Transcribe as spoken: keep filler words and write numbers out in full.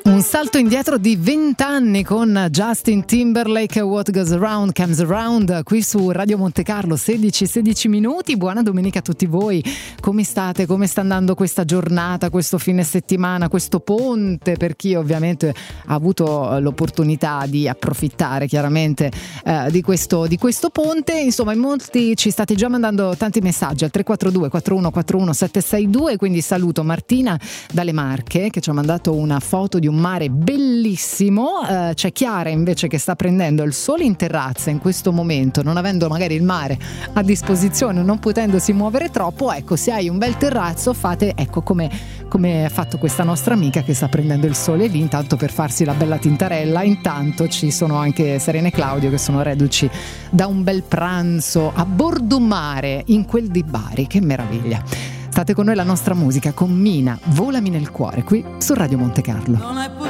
Un salto indietro di vent'anni con Justin Timberlake, What Goes Around Comes Around, qui su Radio Monte Carlo, sedici sedici minuti. Buona domenica a tutti voi. Come state? Come sta andando questa giornata, questo fine settimana, questo ponte? Per chi ovviamente ha avuto l'opportunità di approfittare chiaramente eh, di questo, di questo ponte. Insomma, in molti ci state già mandando tanti messaggi al tre quattro due quattro uno quattro uno sette sei due, quindi saluto Martina dalle Marche che ci ha mandato una foto di un mare bellissimo. Uh, c'è Chiara invece che sta prendendo il sole in terrazza in questo momento, non avendo magari il mare a disposizione, non potendosi muovere troppo. Ecco, se hai un bel terrazzo fate, ecco come, come ha fatto questa nostra amica che sta prendendo il sole lì intanto per farsi la bella tintarella. Intanto ci sono anche Serena e Claudio che sono reduci da un bel pranzo a bordo mare in quel di Bari. Che meraviglia. State con noi, la nostra musica con Mina, Volami nel cuore, qui su Radio Monte Carlo. Non è